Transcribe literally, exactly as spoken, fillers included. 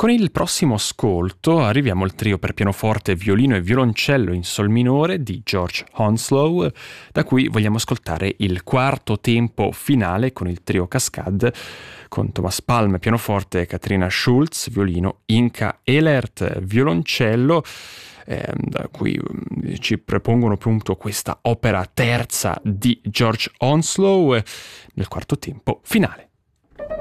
Con il prossimo ascolto arriviamo al trio per pianoforte, violino e violoncello in sol minore di George Hounslow, da cui vogliamo ascoltare il quarto tempo finale con il trio Cascade, con Thomas Palm pianoforte, Katrina Schulz violino, Inka Ehlert violoncello, eh, da cui um, ci propongono appunto questa opera terza di George Hounslow nel quarto tempo finale.